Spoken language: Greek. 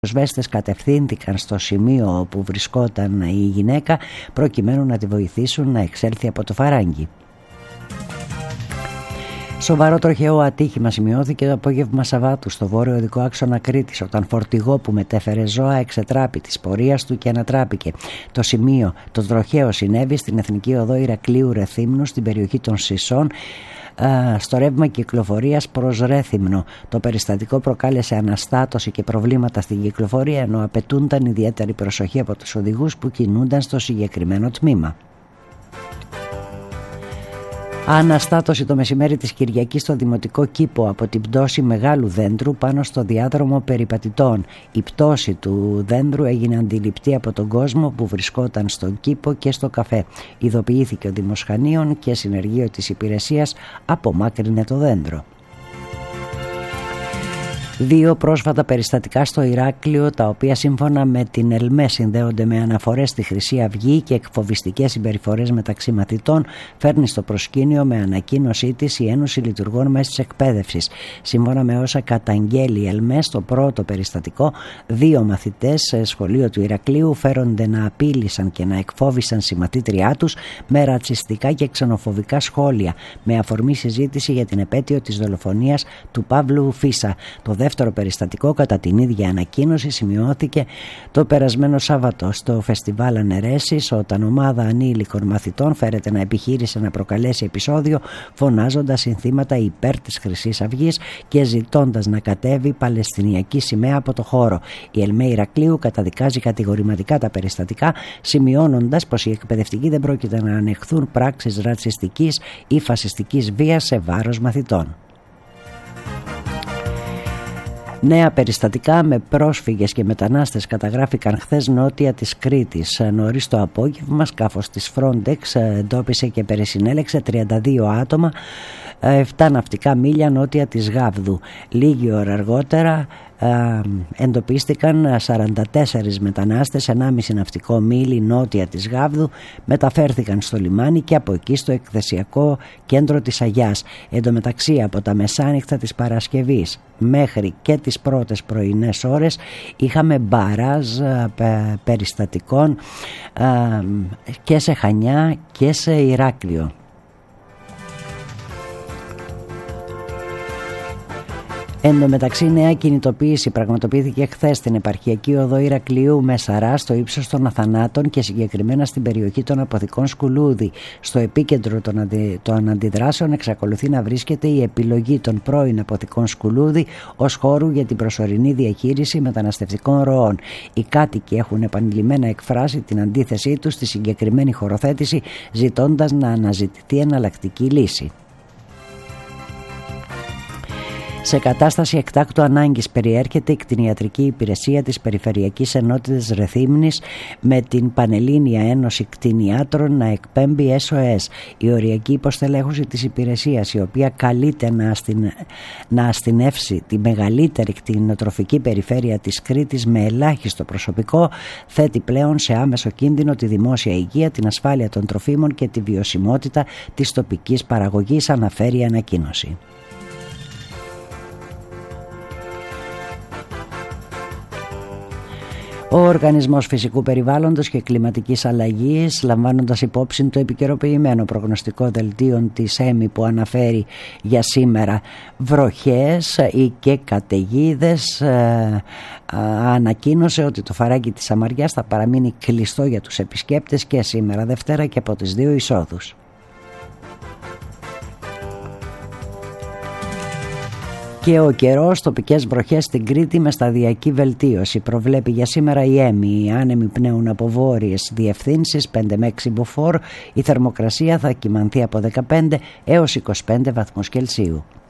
πυροσβέστες κατευθύνθηκαν στο σημείο όπου βρισκόταν η γυναίκα προκειμένου να τη βοηθήσουν να εξέλθει από το φαράγγι. Σοβαρό τροχαίο ατύχημα σημειώθηκε το απόγευμα Σαββάτου στο βόρειο οδικό άξονα Κρήτης, όταν φορτηγό που μετέφερε ζώα εξετράπη της πορείας του και ανατράπηκε. Το τροχαίο συνέβη στην Εθνική Οδό Ηρακλείου Ρεθύμνου, στην περιοχή των Σισών, στο ρεύμα κυκλοφορίας προς Ρέθυμνο. Το περιστατικό προκάλεσε αναστάτωση και προβλήματα στην κυκλοφορία, ενώ απαιτούνταν ιδιαίτερη προσοχή από τους οδηγούς που κινούνταν στο συγκεκριμένο τμήμα. Αναστάτωση το μεσημέρι της Κυριακής στο Δημοτικό Κήπο από την πτώση μεγάλου δέντρου πάνω στο διάδρομο περιπατητών. Η πτώση του δέντρου έγινε αντιληπτή από τον κόσμο που βρισκόταν στον κήπο και στο καφέ. Ειδοποιήθηκε ο Δημοσχανίων και συνεργείο της υπηρεσίας απομάκρυνε το δέντρο. 2 πρόσφατα περιστατικά στο Ηράκλειο, τα οποία σύμφωνα με την ΕΛΜΕ συνδέονται με αναφορές στη Χρυσή Αυγή και εκφοβιστικές συμπεριφορές μεταξύ μαθητών, φέρνει στο προσκήνιο με ανακοίνωσή της η Ένωση Λειτουργών Μέσης Εκπαίδευσης. Σύμφωνα με όσα καταγγέλει η ΕΛΜΕ, στο πρώτο περιστατικό 2 μαθητές σε σχολείο του Ηρακλείου φέρονται να απείλησαν και να εκφόβησαν συμμαθήτριά τους με ρατσιστικά και ξενοφοβικά σχόλια, με αφορμή συζήτηση για την επέτειο της δολοφονίας του Παύλου Φίσα. Το δεύτερο περιστατικό, κατά την ίδια ανακοίνωση, σημειώθηκε το περασμένο Σάββατο στο Φεστιβάλ Αναιρέσεις, όταν ομάδα ανήλικων μαθητών φέρεται να επιχείρησε να προκαλέσει επεισόδιο φωνάζοντας συνθήματα υπέρ της Χρυσής Αυγής και ζητώντας να κατέβει παλαιστινιακή σημαία από το χώρο. Η ΕΛΜΕ Ηρακλείου καταδικάζει κατηγορηματικά τα περιστατικά, σημειώνοντας πως οι εκπαιδευτικοί δεν πρόκειται να ανεχθούν πράξεις ρατσιστικής ή φασιστικής βίας σε βάρος μαθητών. Νέα περιστατικά με πρόσφυγες και μετανάστες καταγράφηκαν χθες νότια της Κρήτης. Νωρίς το απόγευμα, σκάφος της Frontex εντόπισε και περισυνέλεξε 32 άτομα 7 ναυτικά μίλια νότια της Γάβδου. Λίγη ώρα αργότερα εντοπίστηκαν 44 μετανάστες 1,5 ναυτικό μίλι νότια της Γάβδου, μεταφέρθηκαν στο λιμάνι και από εκεί στο εκθεσιακό κέντρο της Αγιάς. Εν τω μεταξύ, από τα μεσάνυχτα της Παρασκευής μέχρι και τις πρώτες πρωινές ώρες είχαμε μπαράζ περιστατικών και σε Χανιά και σε Ηράκλειο. Εν τω μεταξύ, νέα κινητοποίηση πραγματοποιήθηκε χθες στην επαρχιακή οδό Ηρακλείου με Σαρά, στο ύψος των Αθανάτων και συγκεκριμένα στην περιοχή των αποθηκών Σκουλούδη. Στο επίκεντρο των αντιδράσεων εξακολουθεί να βρίσκεται η επιλογή των πρώην αποθηκών Σκουλούδη ως χώρου για την προσωρινή διαχείριση μεταναστευτικών ροών. Οι κάτοικοι έχουν επανειλημμένα εκφράσει την αντίθεσή τους στη συγκεκριμένη χωροθέτηση, ζητώντας να αναζητηθεί εναλλακτική λύση. Σε κατάσταση εκτάκτου ανάγκης περιέρχεται η κτηνιατρική υπηρεσία της Περιφερειακής Ενότητας Ρεθύμνης με την Πανελλήνια Ένωση Κτηνιάτρων να εκπέμπει SOS. Η οριακή υποστελέχωση της υπηρεσίας, η οποία καλείται να αστηνεύσει τη μεγαλύτερη κτηνοτροφική περιφέρεια της Κρήτης με ελάχιστο προσωπικό, θέτει πλέον σε άμεσο κίνδυνο τη δημόσια υγεία, την ασφάλεια των τροφίμων και τη βιωσιμότητα της τοπικής παραγωγής, αναφέρει η ανακοίνωση. Ο Οργανισμός Φυσικού Περιβάλλοντος και Κλιματικής Αλλαγής, λαμβάνοντας υπόψη το επικαιροποιημένο προγνωστικό δελτίο της ΕΜΗ που αναφέρει για σήμερα βροχές ή και καταιγίδες, ανακοίνωσε ότι το φαράγγι της Σαμαριάς θα παραμείνει κλειστό για τους επισκέπτες και σήμερα Δευτέρα και από τις 2 εισόδους. Και ο καιρός, τοπικές βροχές στην Κρήτη με σταδιακή βελτίωση. Προβλέπει για σήμερα η ΕΜΗ. Οι άνεμοι πνέουν από βόρειες διευθύνσεις 5 με 6 μποφόρ. Η θερμοκρασία θα κυμανθεί από 15 έως 25 βαθμούς Κελσίου.